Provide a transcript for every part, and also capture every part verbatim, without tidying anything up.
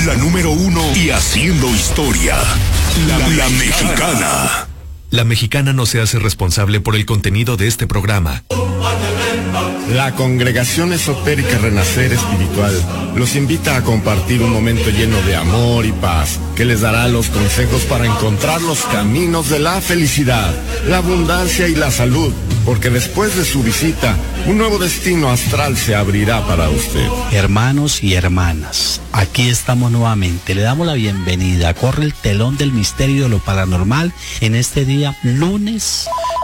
La número uno y haciendo historia. La, la Mexicana. La Mexicana no se hace responsable por el contenido de este programa. La Congregación Esotérica Renacer Espiritual los invita a compartir un momento lleno de amor y paz, que les dará los consejos para encontrar los caminos de la felicidad, la abundancia y la salud, porque después de su visita, un nuevo destino astral se abrirá para usted. Hermanos y hermanas, aquí estamos nuevamente. Le damos la bienvenida. Corre el telón del misterio de lo paranormal en este día, lunes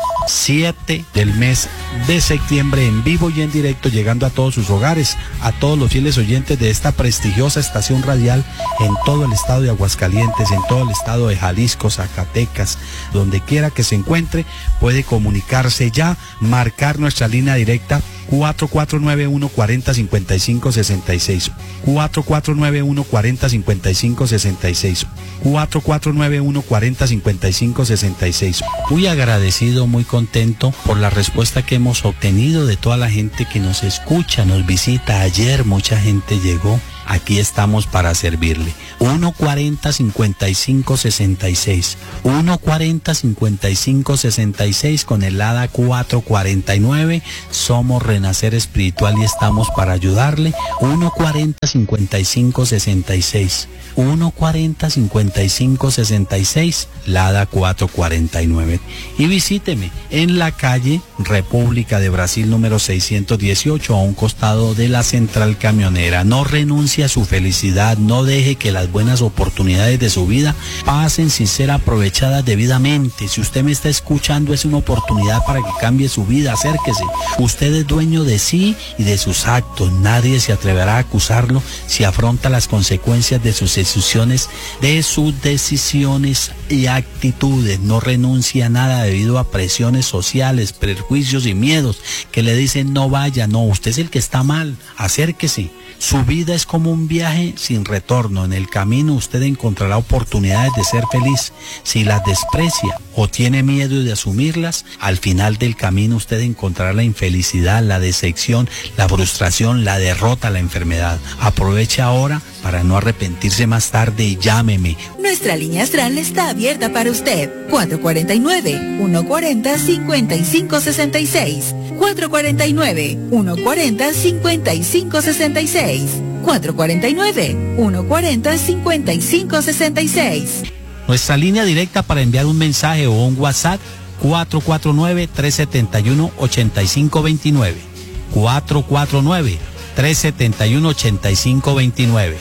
siete del mes de septiembre, en vivo y en directo, llegando a todos sus hogares, a todos los fieles oyentes de esta prestigiosa estación radial en todo el estado de Aguascalientes, en todo el estado de Jalisco, Zacatecas, donde quiera que se encuentre, puede comunicarse ya, marcar nuestra línea directa cuatro cuatro nueve uno cuatro cero cinco cinco seis seis, cuatro cuatro nueve uno cuatro cero cinco cinco seis seis, cuatro cuatro nueve uno cuatro cero cinco cinco seis seis. Muy agradecido, muy contento por la respuesta que hemos obtenido de toda la gente que nos escucha, nos visita. Ayer mucha gente llegó. Aquí estamos para servirle. uno cuarenta cincuenta y cinco sesenta y seis, uno cuarenta cincuenta y cinco sesenta y seis con el A D A cuatro cuarenta y nueve. Somos Renacer Espiritual y estamos para ayudarle. uno cuarenta cincuenta y cinco sesenta y seis, uno cuarenta cincuenta y cinco sesenta y seis, la A D A cuatro cuarenta y nueve. Y visíteme en la calle República de Brasil número seiscientos dieciocho, a un costado de la central camionera. No renuncie a su felicidad, no deje que las buenas oportunidades de su vida pasen sin ser aprovechadas debidamente. Si usted me está escuchando, es una oportunidad para que cambie su vida. Acérquese. Usted es dueño de sí y de sus actos. Nadie se atreverá a acusarlo si afronta las consecuencias de sus decisiones, de sus decisiones y actitudes. No renuncie a nada debido a presiones sociales, prejuicios y miedos que le dicen no vaya. No, usted es el que está mal. Acérquese. Su vida es como un viaje sin retorno. En el camino usted encontrará oportunidades de ser feliz. Si las desprecia o tiene miedo de asumirlas, al final del camino usted encontrará la infelicidad, la decepción, la frustración, la derrota, la enfermedad. Aproveche ahora para no arrepentirse más tarde y llámeme. Nuestra línea astral está abierta para usted. cuatro cuatro nueve, uno cuatro cero, cinco cinco seis seis. cuatro cuatro nueve, uno cuatro cero, cinco cinco seis seis. cuatro cuatro nueve, uno cuatro cero, cinco cinco seis seis. Nuestra línea directa para enviar un mensaje o un WhatsApp, cuatro cuatro nueve, tres siete uno, ocho cinco dos nueve. cuatro cuatro nueve, tres siete uno, ocho cinco dos nueve.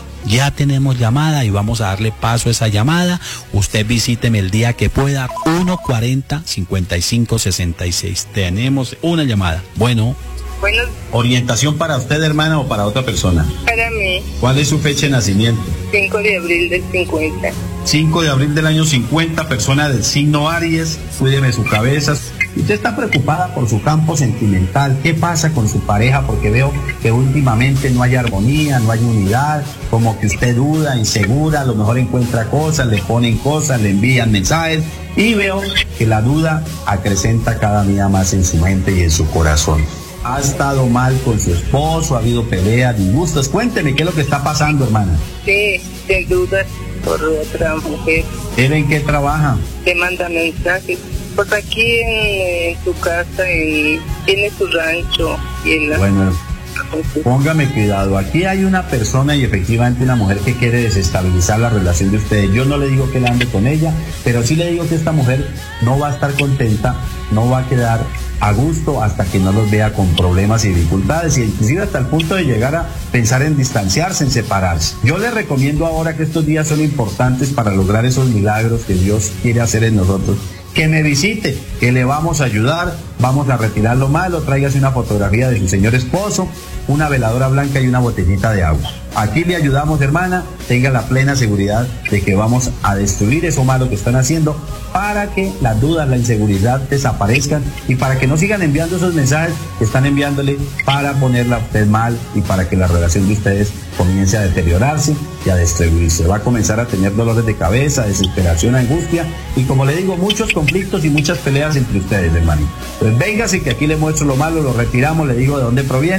Ya tenemos llamada y vamos a darle paso a esa llamada. Usted visíteme el día que pueda. uno cuatro cero, cinco cinco seis seis. Tenemos una llamada. Bueno. Bueno. ¿Orientación para usted, hermana, o para otra persona? Para mí. ¿Cuál es su fecha de nacimiento? cinco de abril del cincuenta. cinco de abril del año cincuenta, persona del signo Aries. Cuídeme su cabeza. Usted está preocupada por su campo sentimental. ¿Qué pasa con su pareja? Porque veo que últimamente no hay armonía, no hay unidad, como que usted duda, insegura, a lo mejor encuentra cosas, le ponen cosas, le envían mensajes, y veo que la duda acrecenta cada día más en su mente y en su corazón. ¿Ha estado mal con su esposo? ¿Ha habido peleas, disgustos? Cuénteme qué es lo que está pasando, hermana. Sí, sin duda, por otra mujer. ¿Él en qué trabaja? Te manda mensajes. Pues aquí en, en su casa, en, tiene su rancho. Y en la... Bueno, póngame cuidado. Aquí hay una persona y efectivamente una mujer que quiere desestabilizar la relación de ustedes. Yo no le digo que él ande con ella, pero sí le digo que esta mujer no va a estar contenta, no va a quedar a gusto hasta que no los vea con problemas y dificultades, y inclusive hasta el punto de llegar a pensar en distanciarse, en separarse. Yo les recomiendo ahora, que estos días son importantes para lograr esos milagros que Dios quiere hacer en nosotros, que me visite, que le vamos a ayudar, vamos a retirar lo malo. Tráigase una fotografía de su señor esposo, una veladora blanca y una botellita de agua. Aquí le ayudamos, hermana, tenga la plena seguridad de que vamos a destruir eso malo que están haciendo, para que las dudas, la inseguridad desaparezcan, y para que no sigan enviando esos mensajes que están enviándole para ponerla a usted mal, y para que la relación de ustedes comience a deteriorarse y a destruirse. Va a comenzar a tener dolores de cabeza, desesperación, angustia, y como le digo, muchos conflictos y muchas peleas entre ustedes, hermano. Pues véngase, que aquí le muestro lo malo, lo retiramos, le digo de dónde proviene,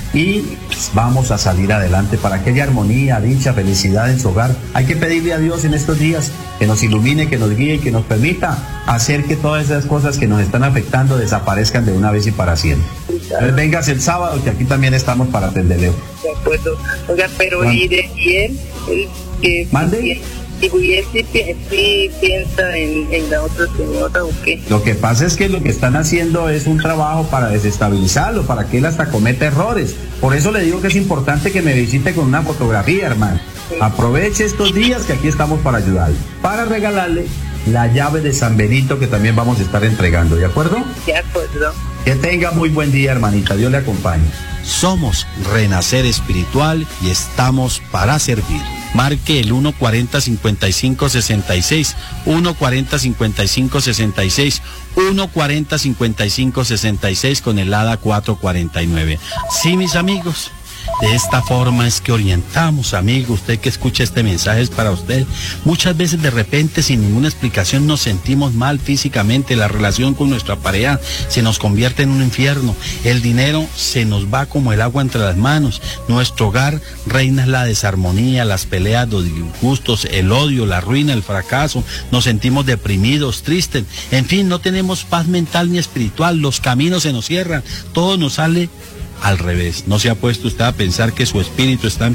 y pues, vamos a salir adelante para que haya armonía, dicha, felicidad en su hogar. Hay que pedirle a Dios en estos días que nos ilumine, que nos guíe y que nos permita hacer que todas esas cosas que nos están afectando desaparezcan de una vez y para siempre. Entonces, vengas el sábado, que aquí también estamos para atenderle. De acuerdo. Oiga, pero ¿y de y él? ¿Él que ¿Mande? ¿Y él sí, sí piensa en, en la otra señora o qué? Lo que pasa es que lo que están haciendo es un trabajo para desestabilizarlo, para que él hasta cometa errores. Por eso le digo que es importante que me visite con una fotografía, hermano. Sí. Aproveche estos días que aquí estamos para ayudarle, para regalarle la llave de San Benito que también vamos a estar entregando, ¿de acuerdo? De acuerdo. Que tenga muy buen día, hermanita. Dios le acompañe. Somos Renacer Espiritual y estamos para servir. Marque el uno cuarenta, cincuenta y cinco, sesenta y seis, uno cuarenta, cincuenta y cinco, sesenta y seis, uno cuarenta, cincuenta y cinco, sesenta y seis con el ADA cuatro cuarenta y nueve. Sí, mis amigos. De esta forma es que orientamos, amigo, usted que escucha este mensaje es para usted. Muchas veces de repente sin ninguna explicación nos sentimos mal físicamente, la relación con nuestra pareja se nos convierte en un infierno, el dinero se nos va como el agua entre las manos, nuestro hogar reina la desarmonía, las peleas, los disgustos, el odio, la ruina, el fracaso, nos sentimos deprimidos, tristes, en fin, no tenemos paz mental ni espiritual, los caminos se nos cierran, todo nos sale al revés. ¿No se ha puesto usted a pensar que su espíritu está